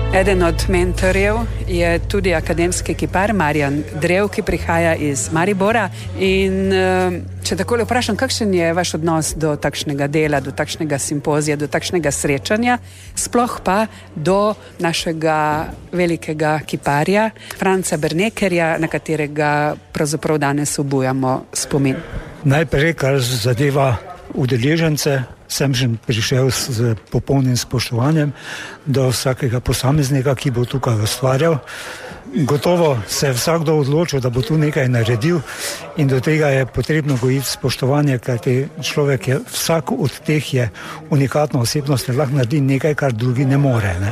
Eden od mentorjev je tudi akademski kipar Marjan Drev, ki prihaja iz Maribora. In če takole vprašam, kakšen je vaš odnos do takšnega dela, do takšnega simpozija, do takšnega srečanja, sploh pa do našega velikega kiparja, Franca Bernekerja, na katerega pravzaprav danes obujamo spomin. Najprej, kar zadeva udeležence, sem že prišel z popolnim spoštovanjem do vsakega posameznika, ki bo tukaj ustvarjal. Gotovo se je vsakdo odločil, da bo tu nekaj naredil in do tega je potrebno gojiti spoštovanje, kajti človek je, vsak od teh je unikatna osebnost in lahko naredi nekaj, kar drugi ne more, ne?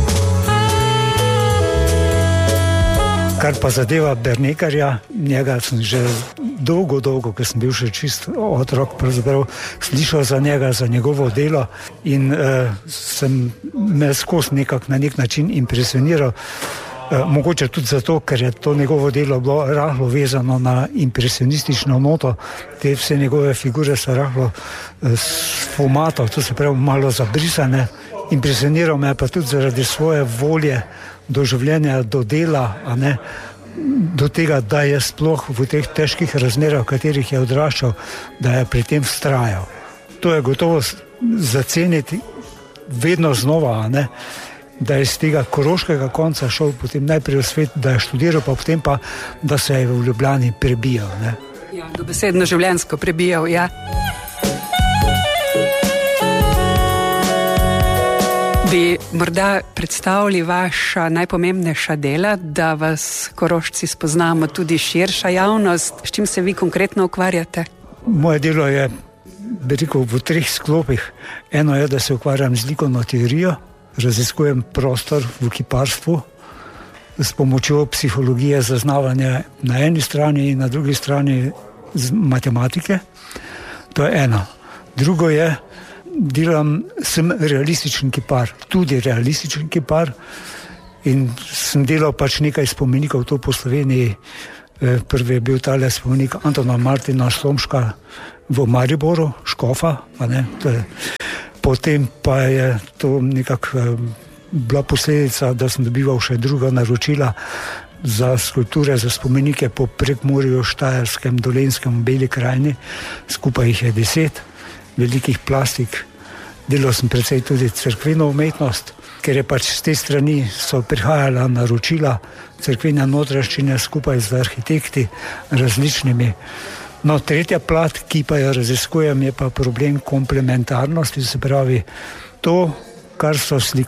Kar pa zadeva Bernekerja, njega sem že dolgo, ker sem bil še čist otrok, pravzaprav slišal za njega, za njegovo delo in sem me skozi na nek način impresioniral. Mogoče tudi zato, ker je to njegovo delo bilo rahlo vezano na impresionistično noto, te vse njegove figure so rahlo sfumato, to se pravi malo zabrisane. Impresioniral me pa tudi zaradi svoje volje do življenja, do dela, a ne, do tega, da je sploh v teh težkih razmerah, v katerih je odraščal, da je pri tem vztrajal. To je gotovo zaceniti vedno znova, a ne, da je iz tega koroškega konca šel potem najprej v svet, da je študiral, pa potem pa, da se je v Ljubljani prebijal, ne. Ja, dobesedno življenjsko prebijal, ja. Bi morda predstavili vaša najpomembnejša dela, da vas Korošci spoznamo tudi širša javnost? S čim se vi konkretno ukvarjate? Moje delo je, bi rekel, v 3 sklopih. Eno je, da se ukvarjam z likovno teorijo, raziskujem prostor v kiparstvu s pomočjo psihologije zaznavanja na eni strani in na drugi strani z matematike. To je eno. Drugo je, sem realističen kipar, tudi realističen kipar in sem delal pač nekaj spomenikov tu po Sloveniji. Prvi je bil tale spomenik Antona Martina Slomška v Mariboru, Škofa, a ne, potem pa je to nekako bila posledica, da sem dobival še druga naročila za skulpture, za spomenike po Prekmurju, Štajerskem, Dolenjskem, Beli krajini, skupaj jih je 10 velikih plastik. Delal sem precej tudi cerkveno umetnost, ker je pač z te strani so prihajala naročila cerkvene notranjščine skupaj z arhitekti različnimi. No, tretja plat, ki pa jo raziskujem, je pa problem komplementarnosti, se pravi to, kar so